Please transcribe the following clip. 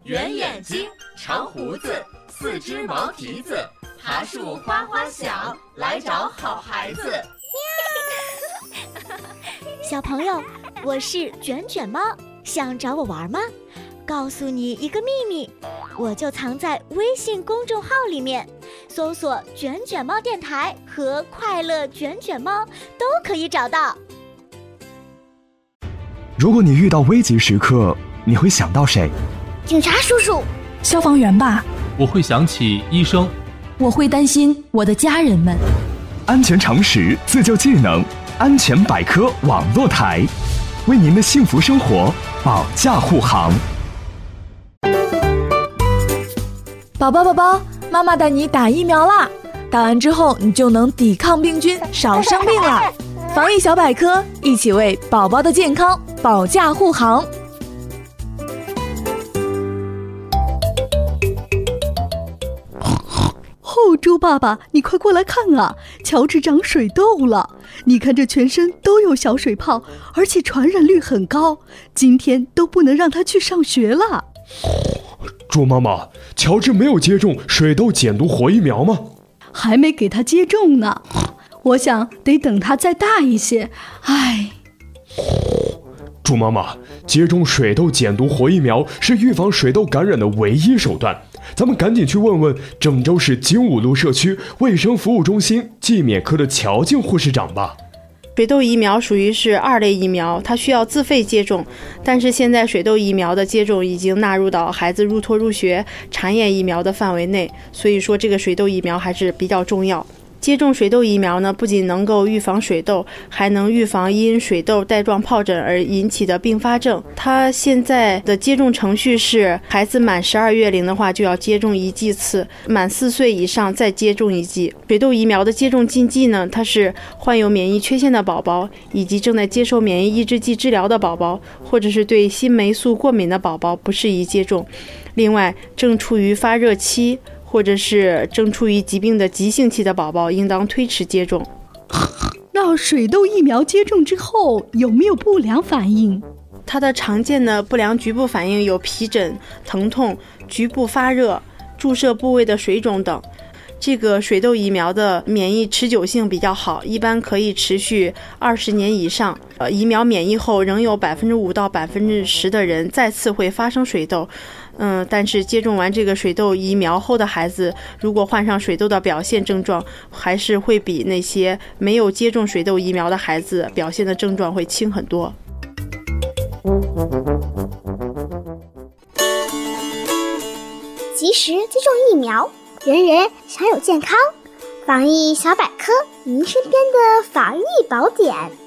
圆眼睛，长胡子，四只毛蹄子，爬树哗哗响，来找好孩子。 小朋友，我是卷卷猫，想找我玩吗？告诉你一个秘密，我就藏在微信公众号里面，搜索卷卷猫电台和快乐卷卷猫都可以找到。 如果你遇到危急时刻，你会想到谁？ 警察叔叔。 消防员吧。 我会想起医生。 我会担心我的家人们。 安全常识，自救技能，安全百科网络台，为您的幸福生活保驾护航。 宝宝，妈妈带你打疫苗啦！打完之后，你就能抵抗病菌，少生病啦。防疫小百科，一起为宝宝的健康保驾护航。 猪爸爸，你快过来看啊！乔治长水痘了，你看这全身都有小水泡，而且传染率很高，今天都不能让他去上学了。 猪妈妈，乔治没有接种水痘减毒活疫苗吗？ 还没给他接种呢，我想得等他再大一些。唉， 猪妈妈，接种水痘减毒活疫苗是预防水痘感染的唯一手段。咱们赶紧去问问郑州市精武路社区卫生服务中心季免科的乔静护士长吧。 水痘疫苗属于是2类疫苗，它需要自费接种，但是现在水痘疫苗的接种已经纳入到孩子入托入学、查验疫苗的范围内，所以说这个水痘疫苗还是比较重要。接种水痘疫苗呢，不仅能够预防水痘，还能预防因水痘带状疱疹而引起的并发症。它现在的接种程序是，孩子满12月龄的话就要接种1剂次，满4岁以上再接种1剂。水痘疫苗的接种禁忌呢，它是患有免疫缺陷的宝宝，以及正在接受免疫抑制剂治疗的宝宝，或者是对新霉素过敏的宝宝不适宜接种。另外，正处于发热期或者是正处于疾病的急性期的宝宝应当推迟接种。 那水痘疫苗接种之后有没有不良反应？ 它的常见的不良局部反应有皮疹、疼痛、局部发热、注射部位的水肿等。这个水痘疫苗的免疫持久性比较好，一般可以持续20年以上。疫苗免疫后仍有5%到10%的人再次会发生水痘。但是接种完这个水痘疫苗后的孩子，如果患上水痘的表现症状，还是会比那些没有接种水痘疫苗的孩子表现的症状会轻很多。 及时接种疫苗，人人享有健康。防疫小百科，您身边的防疫宝典。